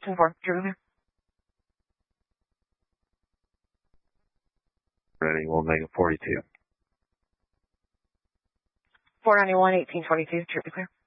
10-4, true clear. Ready, we'll make it 42. 491, 1822, true clear.